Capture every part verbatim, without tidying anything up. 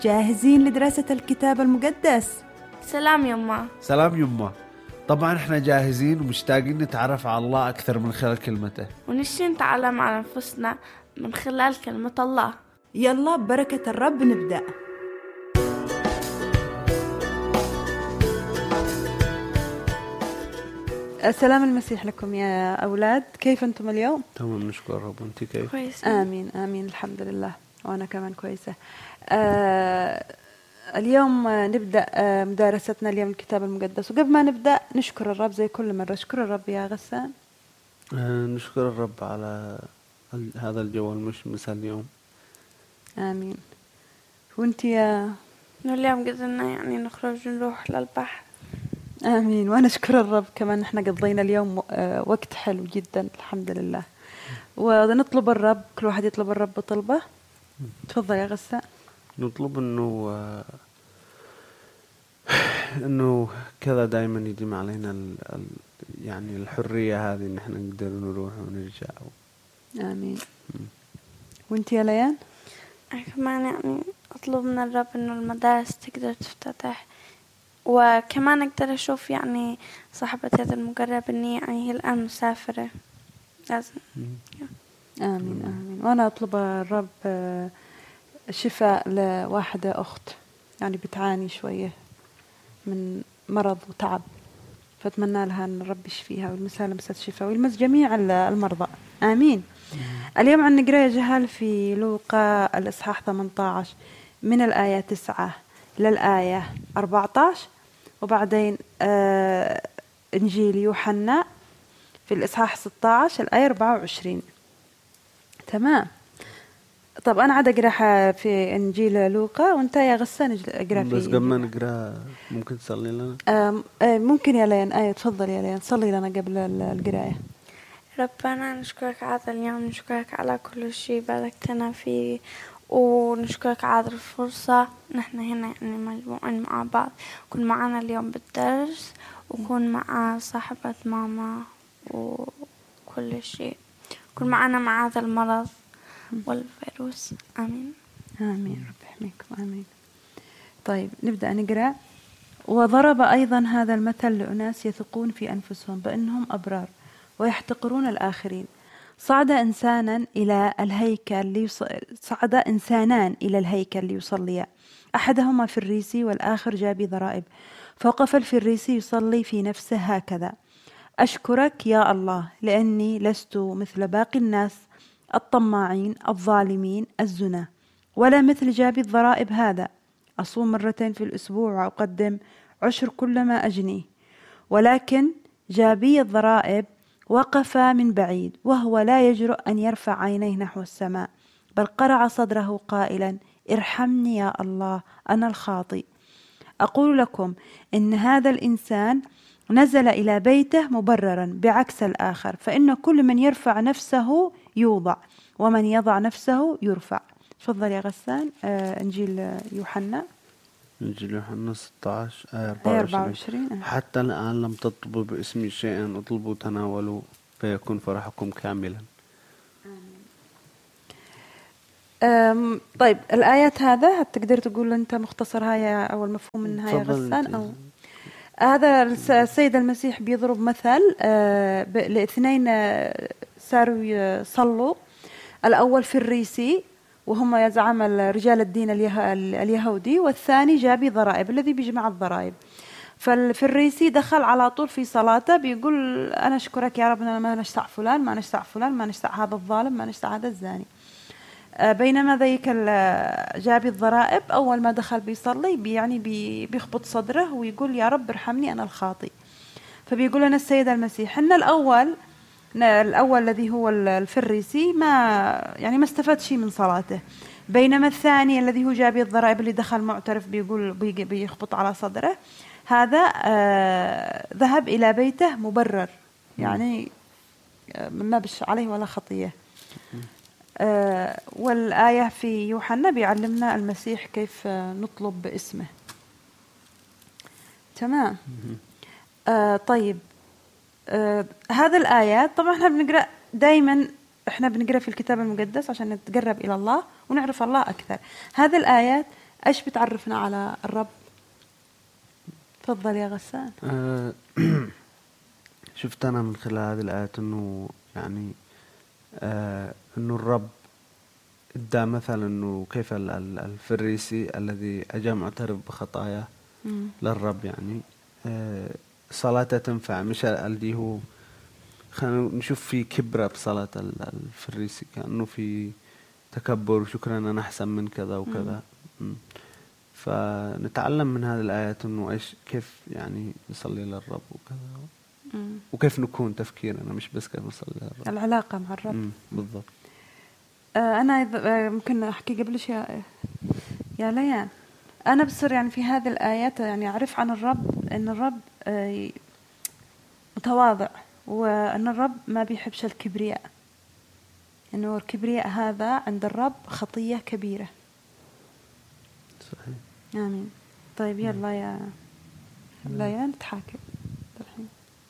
جاهزين لدراسة الكتاب المقدس؟ سلام يما. سلام يما. طبعا احنا جاهزين ومشتاقين نتعرف على الله أكثر من خلال كلمته، ونشي نتعلم على أنفسنا من خلال كلمة الله. يلا ببركة الرب نبدأ. السلام المسيح لكم يا أولاد، كيف أنتم اليوم؟ تمام نشكر الرب، أنت كيف؟ كويس. آمين آمين الحمد لله، وأنا كمان كويسة. آه اليوم نبدأ آه مدارستنا اليوم الكتاب المقدس، وقبل ما نبدأ نشكر الرب زي كل مرة. اشكر الرب يا غسان. آه نشكر الرب على هذا الجو المشمس اليوم. آمين. وانت يا اليوم قدرنا يعني نخرج نروح للبحر. آمين. وأنا أشكر الرب كمان إحنا قضينا اليوم وقت حلو جدا الحمد لله. ونطلب الرب، كل واحد يطلب الرب طلبة. تفضل يا غسان. نطلب إنه آه إنه كذا دائما يديم علينا ال ال يعني الحرية هذه إن إحنا نقدر نروح ونرجع. آمين. وانت يا ليان؟ أنا كمان يعني أطلب من الرب إنه المدارس تقدر تفتتح، وكمان أقدر أشوف يعني صاحبتي المقرب إني يعني هي الآن مسافرة لازم. آمين آمين. وأنا أطلب الرب شفاء لواحدة أخت يعني بتعاني شوية من مرض وتعب، فأتمنى لها أن الرب يشفيها ويلمسها لمسة شفاء ويلمس جميع المرضى. آمين. اليوم عن نقرأ جهال في لوقا الإصحاح ثمانية عشر من الآية تسعة للآية أربعة عشر، وبعدين آه إنجيل يوحنا في الإصحاح ستة عشر الآية أربعة وعشرين. تمام. طب أنا عاد أقرأ في إنجيل لوقا وأنت يا غسان أقرأ في. بس قبل ما نقرأ ممكن تصلي لنا؟ آه آه ممكن يا لين. آية تفضل يا لين، صلي لنا قبل القراءة. ربنا نشكرك على اليوم، نشكرك على كل شيء باركتنا فيه، ونشكرك على الفرصة نحن هنا يعني مجموعين مع بعض. كن معنا اليوم بالدرس، وكن مع صاحبة ماما وكل شيء. كن معنا مع هذا المرض والفيروس. آمين آمين. رب يحميكم. آمين. طيب نبدأ نقرأ. وضرب أيضا هذا المثل لأناس يثقون في أنفسهم بأنهم أبرار ويحتقرون الآخرين. صعد إنسانا إلى الهيكل ليص... صعد إنسانان إلى الهيكل ليصليا، أحدهما فريسي والآخر جابي ضرائب. فوقف الفريسي يصلي في نفسه هكذا: أشكرك يا الله لأني لست مثل باقي الناس الطماعين الظالمين الزنا، ولا مثل جابي الضرائب هذا. أصوم مرتين في الأسبوع وأقدم عشر كل ما أجنيه. ولكن جابي الضرائب وقف من بعيد وهو لا يجرؤ أن يرفع عينيه نحو السماء، بل قرع صدره قائلا: ارحمني يا الله أنا الخاطئ. أقول لكم إن هذا الإنسان نزل إلى بيته مبررا بعكس الآخر، فإن كل من يرفع نفسه يوضع، ومن يضع نفسه يرفع. تفضل يا غسان. آه إنجيل يوحنا. إنجيل يوحنا ستة عشر آية أربعة وعشرين. حتى الآن لم تطلبوا باسمي شيئا، اطلبوا تناولوا فيكون فرحكم كاملا. أم طيب الآيات هذا تقدر تقول أنت مختصرها يا أول مفهوم منها يا غسان؟ أو هذا السيد المسيح بيضرب مثل آه لاثنين آه صاروا يصلوا. الأول فريسي وهم يزعم رجال الدين اليهودي، والثاني جابي ضرائب الذي بيجمع الضرائب. فالفريسي دخل على طول في صلاته بيقول: أنا أشكرك يا رب ما نشتع فلان ما نشتع فلان ما نشتع هذا الظالم ما نشتع هذا الزاني. بينما ذيك جابي الضرائب أول ما دخل بيصلي يعني بيخبط صدره ويقول: يا رب ارحمني أنا الخاطئ. فبيقول لنا السيد المسيح إن الأول الأول الذي هو الفريسي ما يعني ما استفاد شيء من صلاته، بينما الثاني الذي هو جابي الضرائب اللي دخل معترف بيقول بيخبط على صدره هذا آه ذهب إلى بيته مبرر، يعني ما بش عليه ولا خطية. آه والآية في يوحنا بيعلمنا المسيح كيف نطلب باسمه. تمام. آه طيب آه هذا الآيات طبعا احنا بنقرأ دايما، احنا بنقرأ في الكتاب المقدس عشان نتقرب إلى الله ونعرف الله أكثر. هذه الآيات إيش بتعرفنا على الرب؟ تفضل يا غسان. أه شفت أنا من خلال هذه الآيات إنه يعني أه إنه الرب ادى مثلا إنه كيف الفريسي الذي أجا معترف بخطاياه للرب يعني أه صلاته تنفع، مش اللي هو خلينا نشوف في كبرة بصلاة الفريسي، كأنه في تكبر وشكرا أنا أحسن من كذا وكذا. مم. فنتعلم من هذه الآيات إنه إيش كيف يعني نصلي للرب وكذا، مم. وكيف نكون تفكيرنا مش بس كيف نصلي للرب، العلاقة مع الرب. مم. بالضبط. آه أنا آه ممكن أحكي قبلش يا يا ليان. أنا بصير يعني في هذه الآيات يعني أعرف عن الرب إن الرب آه متواضع، وأن الرب ما بيحبش الكبرياء، إنه الكبرياء هذا عند الرب خطية كبيرة. صحيح. آمين. طيب يلا يا ليان تحاكي الحين.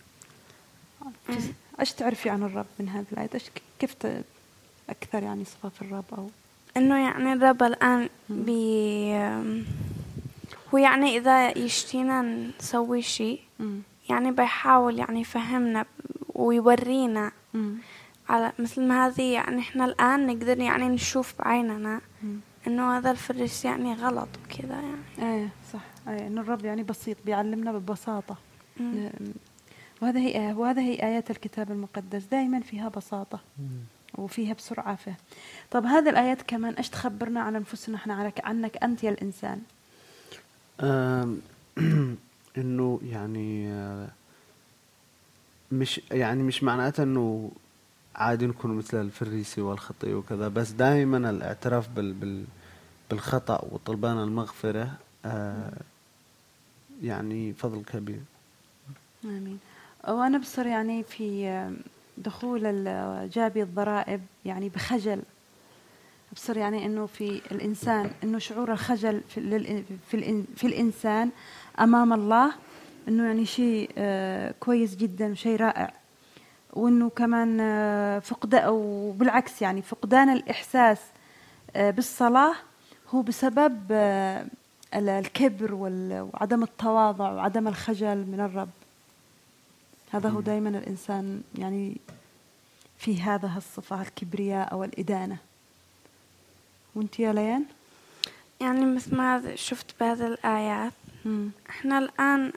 إيش تعرفي عن الرب من هذه الآيات؟ إيش كيف أكثر يعني صفات الرب؟ أو إنه يعني الرب الآن بي هو يعني إذا يشتينا نسوي شيء يعني بيحاول يعني يفهمنا ويورينا مم. على مثل ما هذه يعني إحنا الآن نقدر يعني نشوف بعيننا مم. إنه هذا الفريس يعني غلط وكذا يعني. إيه صح. إيه إنه الرب يعني بسيط، بيعلمنا ببساطة. مم. وهذا هي وهذا هي آيات الكتاب المقدس، دائما فيها بساطة مم. وفيها بسرعة فيه. طب هذه الآيات كمان إيش تخبرنا عن أنفسنا إحنا عنك عنك أنت يا الإنسان؟ إنه يعني مش يعني مش معناته إنه عادي نكون مثل الفريسي والخطية وكذا، بس دائما الاعتراف بال بال بالخطأ وطلبان المغفرة آه يعني فضل كبير. آمين. وأنا بصر يعني في دخول جابي الضرائب يعني بخجل، بصر يعني إنه في الإنسان إنه شعور الخجل في في, في الإنسان أمام الله إنه يعني شيء آه كويس جدا وشيء رائع، وإنه كمان آه فقدان أو بالعكس يعني فقدان الإحساس آه بالصلاة هو بسبب آه الكبر وعدم التواضع وعدم الخجل من الرب. هذا هو دائما الإنسان يعني في هذا الصفة الكبرياء أو الإدانة. وانت يا ليان؟ يعني مثل ما شفت بهذه الآيات مم. احنا الآن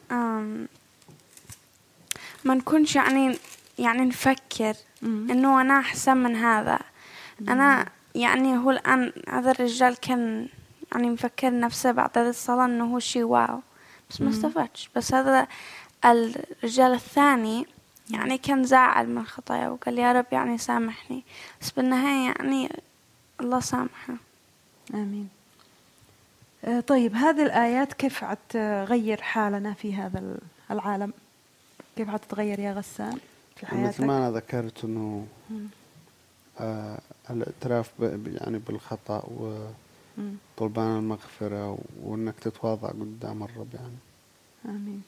ما نكونش يعني يعني نفكر مم. انه انا احسن من هذا مم. انا يعني هو الآن هذا الرجال كان يعني مفكر نفسه بعد هذه الصلاة انه هو شيء واو، بس ما استفادش. بس هذا الرجال الثاني يعني كان زعل من خطايا وقال يا رب يعني سامحني، بس بالنهاية يعني الله سامحه. آمين. آه طيب هذه الآيات كيف حتغير حالنا في هذا العالم؟ كيف حتتغير يا غسان في حياتك؟ مثل ما أنا ذكرت إنه آه الاعتراف يعني بالخطأ وطلبان المغفرة وإنك تتواضع قدام الرب يعني. آمين.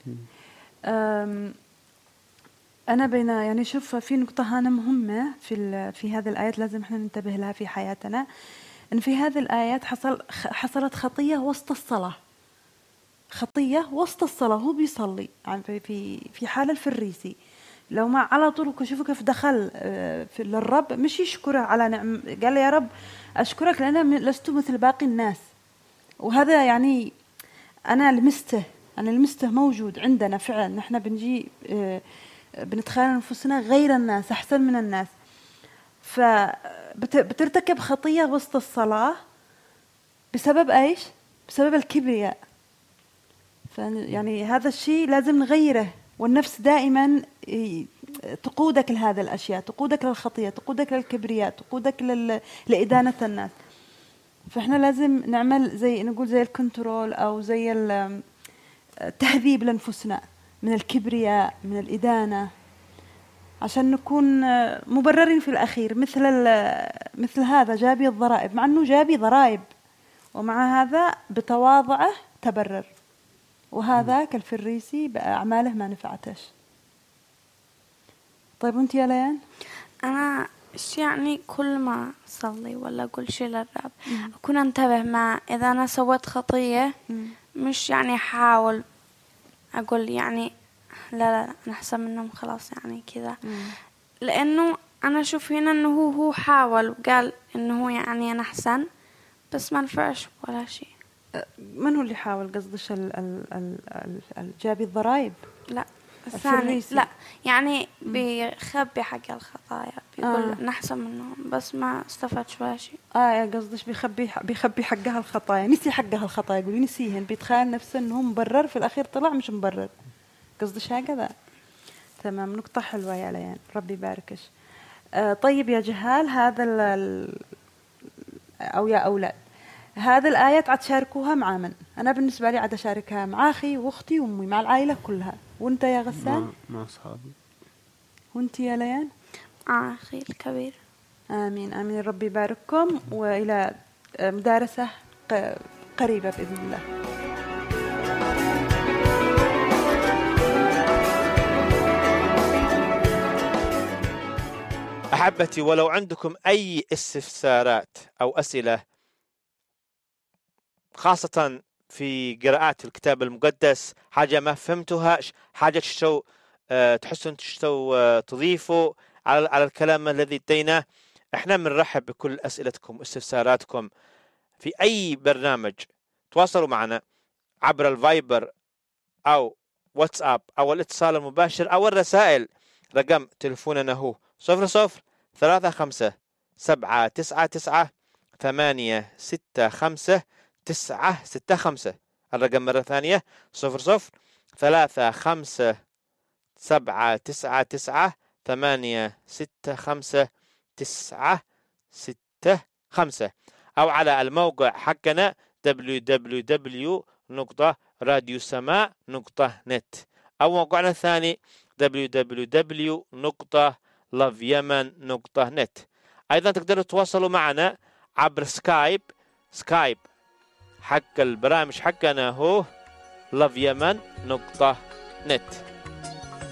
أنا بين يعني شوف في نقطة هنا مهمة في في هذه الآيات لازم إحنا ننتبه لها في حياتنا، إن في هذه الآيات حصل حصلت خطية وسط الصلاة، خطية وسط الصلاة هو بيصلي يعني في في حال الفريسي لو ما على طول كشوفوا كيف دخل في للرب مش يشكره على نعم، قال يا رب أشكرك لأن لست مثل باقي الناس. وهذا يعني أنا لمسته أنا لمسته موجود عندنا فعلا، نحن بنجي بنتخيل أنفسنا غير الناس أحسن من الناس، فبترتكب خطية وسط الصلاة بسبب إيش؟ بسبب الكبرياء. يعني هذا الشيء لازم نغيره، والنفس دائما تقودك لهذه الأشياء، تقودك للخطية، تقودك للكبرياء، تقودك لإدانة الناس. فإحنا لازم نعمل زي نقول زي الكنترول أو زي التهذيب لنفسنا من الكبرياء من الإدانة عشان نكون مبررين في الأخير. مثل مثل هذا جابي الضرائب، مع أنه جابي ضرائب ومع هذا بتواضعه تبرر، وهذا كالفريسي بأعماله ما نفعتش. طيب وانت يا ليان؟ أنا إيش يعني كل ما أصلي ولا أقول شيء للرب أكون أنتبه مع إذا أنا سويت خطية مم. مش يعني أحاول أقول يعني لا لا أنا أحسن منهم خلاص يعني كذا، لأنه أنا أشوف هنا إنه هو هو حاول وقال إنه هو يعني أنا أحسن بس ما نفعش ولا شيء. من هو اللي حاول؟ قصدش ال ال ال ال الجابي الضرائب؟ لا الثاني لا يعني بيخبي حق الخطايا بيقول آه. نحسن منهم بس ما استفدش ولا شيء. اه قصدش بيخبي بيخبي حقها الخطايا، نسي حقها الخطايا يقول نسيهن، بيتخيل نفسه انه مبرر في الاخير طلع مش مبرر. قصدش هكذا. تمام، نقطة حلوة يا ليان، ربي يباركش. آه طيب يا جهال، هذا ال او يا اولاد، هذه الآية عاد شاركوها مع من؟ أنا بالنسبة لي عاد أشاركها مع أخي وأختي وأمي مع العائلة كلها. وأنت يا غسان؟ مع أصحابي. وأنت يا ليان؟ مع أخي الكبير. آمين آمين، ربي يبارككم وإلى مدارسة قريبة بإذن الله. أحبتي، ولو عندكم أي استفسارات أو أسئلة خاصة في قراءات الكتاب المقدس، حاجة ما فهمتوها، حاجة تشتو أه تحسون تشتو أه تضيفوا على على الكلام الذي اديناه، احنا بنرحب بكل أسئلتكم واستفساراتكم في أي برنامج. تواصلوا معنا عبر الفايبر أو واتساب أو الاتصال المباشر أو الرسائل. رقم تلفوننا هو صفر صفر ثلاثة خمسة سبعة تسعة تسعة ثمانية ستة خمسة تسعة ستة خمسة. الرقم مرة ثانية صفر صفر ثلاثة خمسة سبعة تسعة تسعة ثمانية ستة خمسة تسعة ستة خمسة، أو على الموقع حقنا دبليو دبليو دبليو نقطة راديو سماء نقطة نت، أو موقعنا الثاني دبليو دبليو دبليو نقطة لاف يمن نقطة نت. أيضا تقدروا تتواصلوا معنا عبر سكايب. سكايب حق البرامج حقنا هو لاف يمن نقطة نت.